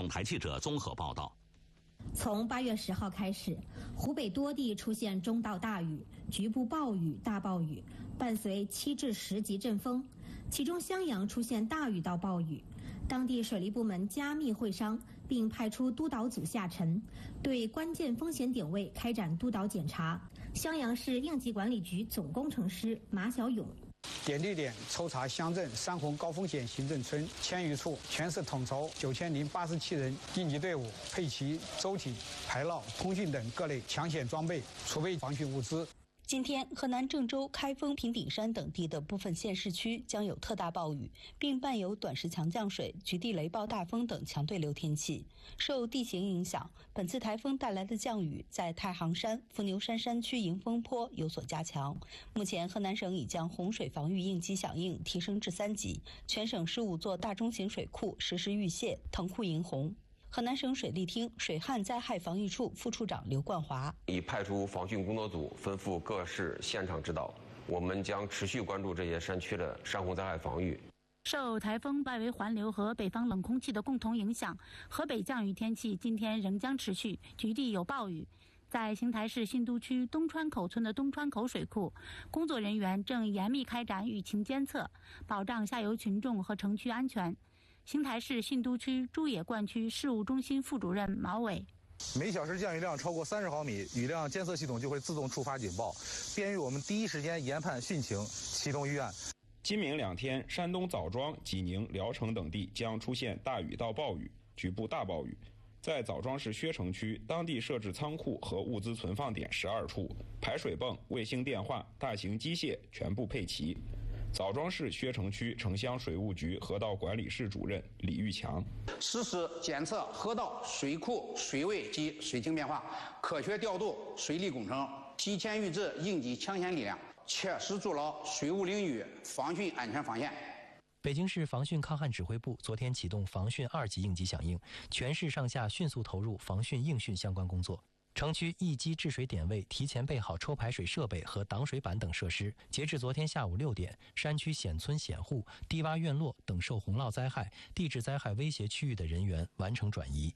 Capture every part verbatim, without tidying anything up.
台记者综合报道。 从八月十号开始，湖北多地出现中到大雨、局部暴雨、大暴雨，伴随七至十级阵风。其中襄阳出现大雨到暴雨，当地水利部门加密会商，并派出督导组下沉，对关键风险点位开展督导检查。襄阳市应急管理局总工程师马小勇。 点地点抽查乡镇三红高风险行政村千余处，全市统筹九千零八十七人应急队伍，配齐舟艇、排涝、通讯等各类抢险装备，储备防汛物资。 今天，河南郑州、开封、平顶山等地的部分县市区将有特大暴雨，并伴有短时强降水、局地雷暴大风等强对流天气。受地形影响，本次台风带来的降雨在太行山、伏牛山山区迎风坡有所加强。目前，河南省已将洪水防御应急响应提升至三级，全省十五座大中型水库实施预泄、腾库迎洪。河南省水利厅水旱灾害防御处副处长刘冠华已派出防汛工作组，吩咐各市现场指导。我们将持续关注这些山区的山洪灾害防御。 受台风外围环流和北方冷空气的共同影响，河北降雨天气今天仍将持续，局地有暴雨。在邢台市新都区东川口村的东川口水库，工作人员正严密开展雨情监测，保障下游群众和城区安全。邢台市新都区朱野灌区事务中心副主任毛伟， 每小时降雨量超过三十毫米，雨量监测系统就会自动触发警报，便于我们第一时间研判汛情，启动预案。 今明两天，山东枣庄、济宁、聊城等地将出现大雨到暴雨，局部大暴雨。在枣庄市薛城区，当地设置仓库和物资存放点十二处，排水泵、卫星电话、大型机械全部配齐。枣庄市薛城区城乡水务局河道管理室主任李玉强， 实时检测河道、水库水位及水情变化，科学调度水利工程，提前预置应急抢险力量，切实筑牢水务领域防汛安全防线。 北京市防汛抗旱指挥部昨天启动防汛二级应急响应，全市上下迅速投入防汛应汛相关工作。城区一级治水点位提前备好抽排水设备和挡水板等设施。截至昨天下午六点，山区险村险户、低洼院落等受洪涝灾害、地质灾害威胁区域的人员完成转移。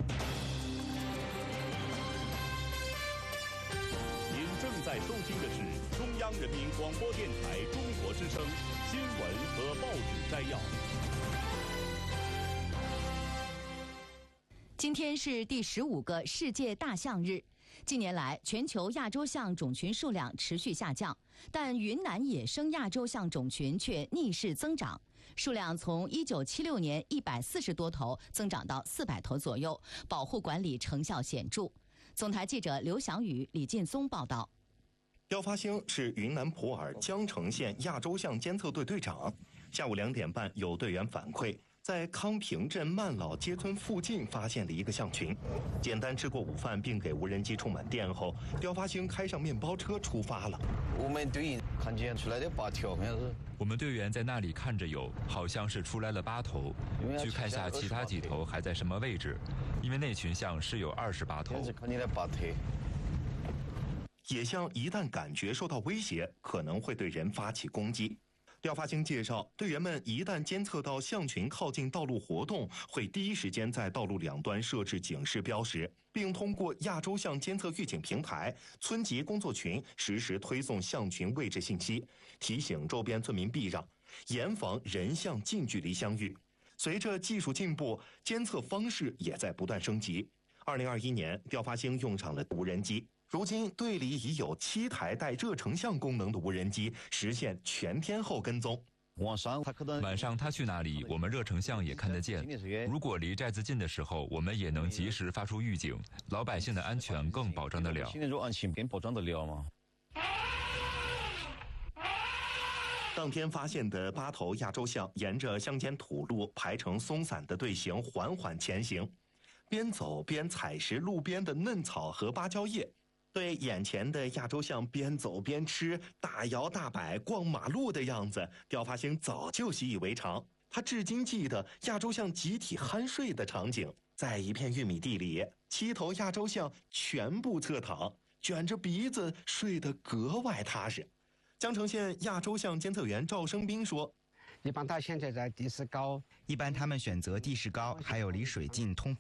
您正在收听的是中央人民广播电台中国之声新闻和报纸摘要。 今天是第十五个世界大象日。近年来，全球亚洲象种群数量持续下降，但云南野生亚洲象种群却逆势增长，数量从一九七六年一百四十多头增长到四百头左右，保护管理成效显著。总台记者刘翔宇、李劲松报道。 刁发兴是云南普洱江城县亚洲象监测队队长。下午两点半，有队员反馈，在康平镇曼老街村附近发现了一个象群。简单吃过午饭并给无人机充满电后，刁发兴开上面包车出发了。 我们队看见出来的八条，好像是。 我们队员在那里看着有，好像是出来了八头，去看下其他几头还在什么位置，因为那群象是有二十八头。 看见了八头。 野象一旦感觉受到威胁，可能会对人发起攻击。刁发兴介绍，队员们一旦监测到象群靠近道路活动，会第一时间在道路两端设置警示标识，并通过亚洲象监测预警平台、村级工作群实时推送象群位置信息，提醒周边村民避让，严防人象近距离相遇。随着技术进步，监测方式也在不断升级。二零二一年，刁发兴用上了无人机。如今队里已有七台带热成像功能的无人机实现全天候跟踪。 晚上他可能晚上他去哪里，我们热成像也看得见。如果离寨子近的时候，我们也能及时发出预警，老百姓的安全更保障得了。 现在如果安全更保障得了吗？ 当天发现的八头亚洲象沿着乡间土路排成松散的队形缓缓前行，边走边采食路边的嫩草和芭蕉叶。对眼前的亚洲象边走边吃、大摇大摆逛马路的样子，刁发兴早就习以为常。他至今记得亚洲象集体酣睡的场景，在一片玉米地里，七头亚洲象全部侧躺，卷着鼻子睡得格外踏实。江城县亚洲象监测员赵生斌说， 一般它现在在地势高， 一般他们选择地势高，还有离水近、通